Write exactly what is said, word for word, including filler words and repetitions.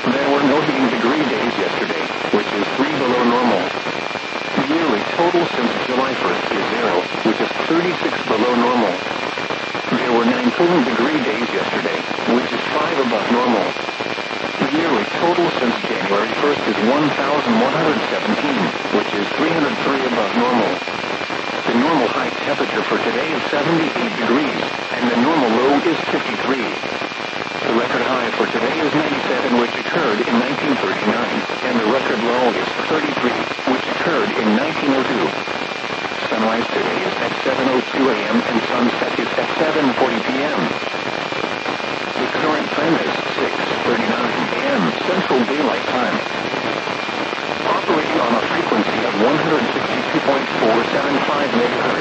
There were no heating degree days yesterday, which is three below normal. The yearly total since July first is zero, which is thirty-six below normal. There were nine cooling degree days yesterday, which is five above normal. The yearly total since January first is one thousand one hundred seventeen, which is three hundred three above normal. The normal high temperature for today is seventy-eight degrees, and the normal low is fifty-three. The record high for today is ninety-seven, which occurred in nineteen thirty-nine, and the record low is thirty-three, which occurred in nineteen oh two. Sunrise today is at seven oh two a m and sunset is at seven forty p m The current time is six thirty-nine a m Central Daylight Time. Operating on a frequency of one hundred sixty-two point four seven five megahertz.